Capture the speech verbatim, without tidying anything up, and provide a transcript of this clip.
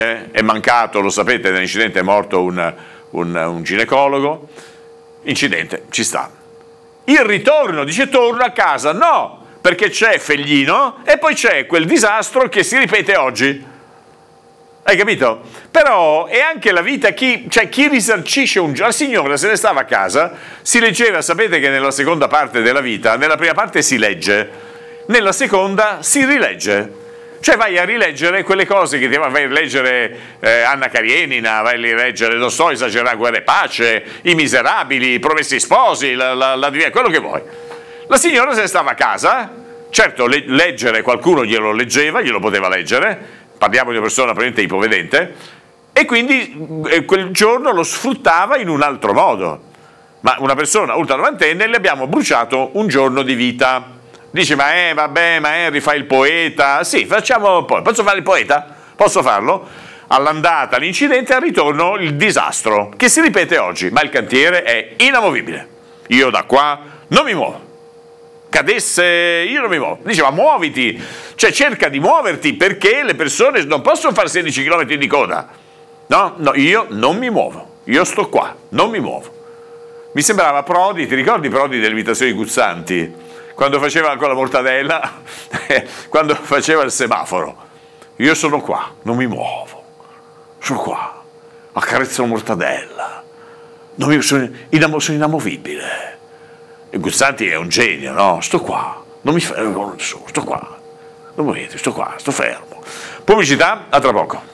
è mancato, lo sapete, nell'incidente è morto un, un, un ginecologo, incidente, ci sta. Il ritorno, dice torno a casa, no, perché c'è Feglino e poi c'è quel disastro che si ripete oggi. Hai capito? Però è anche la vita, chi, cioè chi risarcisce un giorno, la signora se ne stava a casa, si leggeva, sapete che nella seconda parte della vita, nella prima parte si legge, nella seconda si rilegge. Cioè vai a rileggere quelle cose che ti vai a rileggere eh, Anna Karenina, vai a rileggere, non so, Esagerare Guerra e Pace, I Miserabili, I Promessi Sposi, la, la, la, quello che vuoi. La signora se ne stava a casa, certo le, leggere qualcuno glielo leggeva, glielo poteva leggere, parliamo di una persona praticamente ipovedente, e quindi eh, quel giorno lo sfruttava in un altro modo. Ma una persona ultranovantenne le abbiamo bruciato un giorno di vita. Dice, ma eh, vabbè, ma Henry fa il poeta. Sì, facciamo poi. Posso fare il poeta? Posso farlo? All'andata l'incidente, al ritorno il disastro, che si ripete oggi, ma il cantiere è inamovibile. Io da qua non mi muovo. Cadesse, io non mi muovo. Diceva, muoviti, cioè cerca di muoverti, perché le persone non possono fare sedici chilometri di coda. No, no, io non mi muovo. Io sto qua, non mi muovo. Mi sembrava Prodi, ti ricordi Prodi delle imitazioni guzzanti? Quando faceva con la mortadella, quando faceva il semaforo. Io sono qua, non mi muovo, sono qua, accarezzo la mortadella, non mi, sono, inam- sono inamovibile. E Guzzanti è un genio, no? Sto qua, non mi fermo con nessuno, sto qua, non muovete, sto qua, sto fermo. Pubblicità, a tra poco.